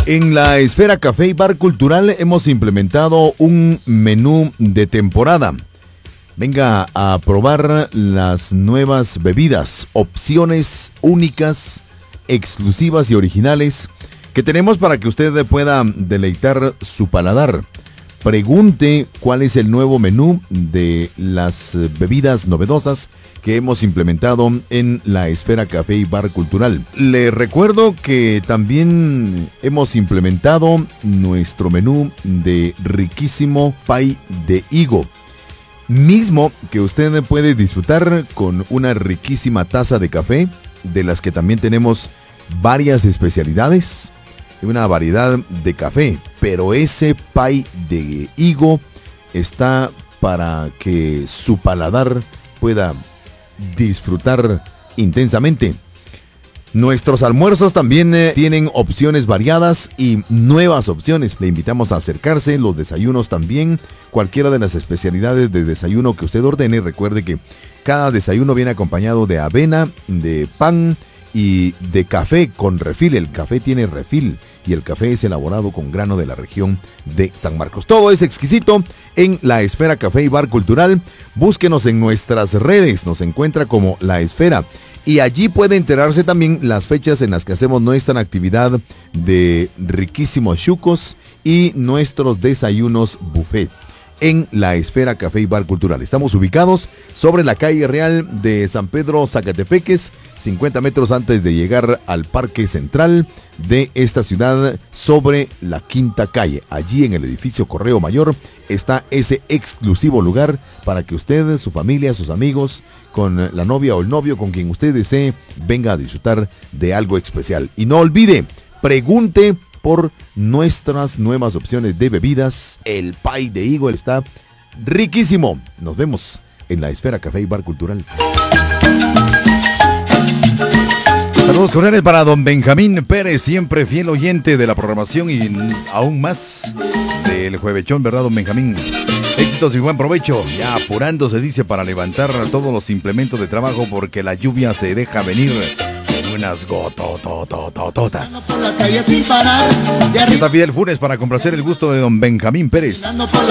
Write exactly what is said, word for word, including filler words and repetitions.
En la Esfera Café y Bar Cultural hemos implementado un menú de temporada. Venga a probar las nuevas bebidas, opciones únicas, exclusivas y originales que tenemos para que usted pueda deleitar su paladar. Pregunte cuál es el nuevo menú de las bebidas novedosas que hemos implementado en la Esfera Café y Bar Cultural. Le recuerdo que también hemos implementado nuestro menú de riquísimo pay de higo, mismo que usted puede disfrutar con una riquísima taza de café, de las que también tenemos varias especialidades, una variedad de café, pero ese pay de higo está para que su paladar pueda disfrutar intensamente. Nuestros almuerzos también eh, tienen opciones variadas y nuevas opciones. Le invitamos a acercarse. Los desayunos también, cualquiera de las especialidades de desayuno que usted ordene. Recuerde que cada desayuno viene acompañado de avena, de pan y de café con refil. El café tiene refil y el café es elaborado con grano de la región de San Marcos. Todo es exquisito en la Esfera Café y Bar Cultural. Búsquenos en nuestras redes, nos encuentra como La Esfera. Y allí puede enterarse también las fechas en las que hacemos nuestra actividad de riquísimos chucos y nuestros desayunos buffet en la Esfera Café y Bar Cultural. Estamos ubicados sobre la calle Real de San Pedro Zacatepeques, cincuenta metros antes de llegar al Parque Central de esta ciudad, sobre la Quinta Calle. Allí en el edificio Correo Mayor está ese exclusivo lugar para que usted, su familia, sus amigos, con la novia o el novio, con quien usted desee, venga a disfrutar de algo especial. Y no olvide, pregunte por nuestras nuevas opciones de bebidas. El pay de higo está riquísimo. Nos vemos en la Esfera Café y Bar Cultural. Saludos cordiales para don Benjamín Pérez, siempre fiel oyente de la programación y aún más del Juevechón, ¿verdad, don Benjamín? Éxitos y buen provecho. Ya apurándose, dice, para levantar todos los implementos de trabajo porque la lluvia se deja venir con unas gotototototas. Aquí está Fidel Funes para complacer el gusto de don Benjamín Pérez.